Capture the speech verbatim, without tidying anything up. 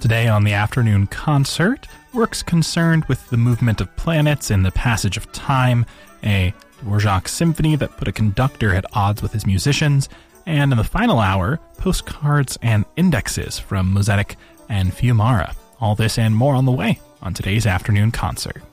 Today on the afternoon concert, works concerned with the movement of planets and the passage of time, a Dvorak symphony that put a conductor at odds with his musicians, and in the final hour, postcards and indexes from Mosaic and Fiumara. All this and more on the way on today's afternoon concert.